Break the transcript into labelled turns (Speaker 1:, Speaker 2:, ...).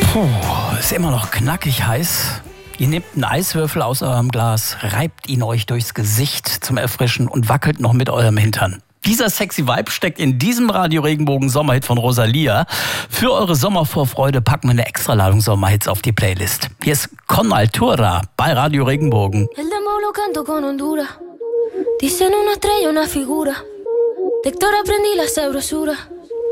Speaker 1: Puh, ist immer noch knackig heiß. Ihr nehmt einen Eiswürfel aus eurem Glas, reibt ihn euch durchs Gesicht zum Erfrischen und wackelt noch mit eurem Hintern. Dieser sexy Vibe steckt in diesem Radio Regenbogen Sommerhit von Rosalia. Für eure Sommervorfreude packen wir eine Extraladung Sommerhits auf die Playlist. Hier ist Con Altura bei Radio Regenbogen.
Speaker 2: El dembow lo canto con Honduras. Dicen una estrella, una figura. De Héctor aprendí la sabrosura.